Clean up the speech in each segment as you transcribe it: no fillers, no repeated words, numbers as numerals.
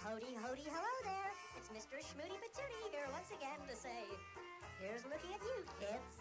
Howdy, hello there. It's Mr. Schmooty Patootie here once again to say, here's looking at you, kids.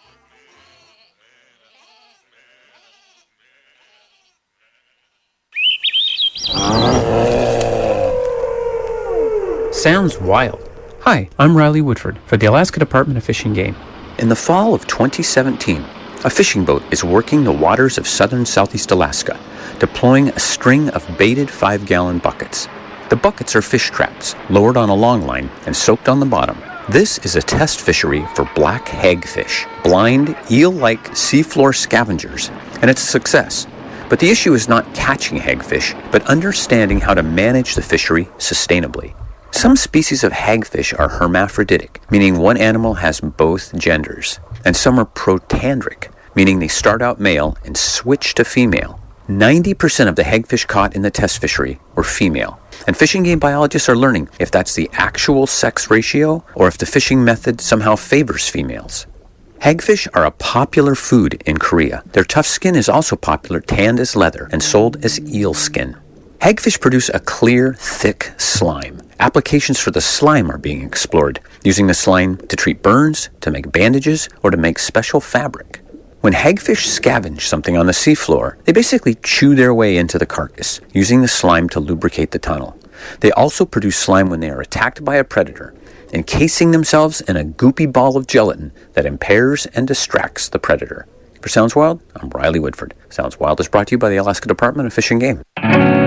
Sounds wild. Hi, I'm Riley Woodford for the Alaska Department of Fish and Game. In the fall of 2017, a fishing boat is working the waters of southern southeast Alaska, deploying a string of baited 5-gallon buckets. The buckets are fish traps, lowered on a long line and soaked on the bottom. This is a test fishery for black hagfish, blind, eel-like seafloor scavengers, and it's a success. But the issue is not catching hagfish, but understanding how to manage the fishery sustainably. Some species of hagfish are hermaphroditic, meaning one animal has both genders, and some are protandric, meaning they start out male and switch to female. 90% of the hagfish caught in the test fishery were female, and fish and game biologists are learning if that's the actual sex ratio or if the fishing method somehow favors females. Hagfish are a popular food in Korea. Their tough skin is also popular, tanned as leather, and sold as eel skin. Hagfish produce a clear, thick slime. Applications for the slime are being explored, using the slime to treat burns, to make bandages, or to make special fabric. When hagfish scavenge something on the seafloor, they basically chew their way into the carcass, using the slime to lubricate the tunnel. They also produce slime when they are attacked by a predator, encasing themselves in a goopy ball of gelatin that impairs and distracts the predator. For Sounds Wild, I'm Riley Woodford. Sounds Wild is brought to you by the Alaska Department of Fish and Game.